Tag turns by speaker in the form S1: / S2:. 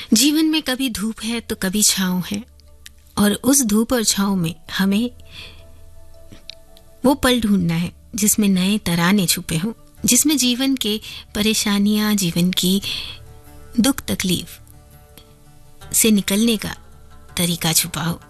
S1: जीवन में कभी धूप है तो कभी छाँव है, और उस धूप और छाँव में हमें वो पल ढूंढना है जिसमें नए तराने छुपे हों, जिसमें जीवन के परेशानियां, जीवन की दुख तकलीफ से निकलने का तरीका छुपा हो।